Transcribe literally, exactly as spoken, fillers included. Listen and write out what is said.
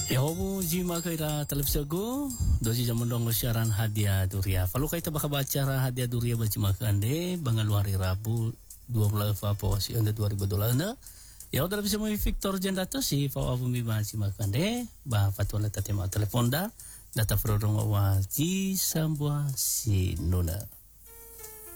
Ya hobo jima kaira televisiago doji jamundong siaran hadiah duria. Kalau kaita baka bacara hadiah duria bajima kande bangal hari Rabu dua puluh Februari anda dua ribu dua puluh anda. Ya udah bisa mau Victor Jendato si fawa bumi bajima kande ba fatwa tati ma teleponda data frodong wa ji sambua si nuna.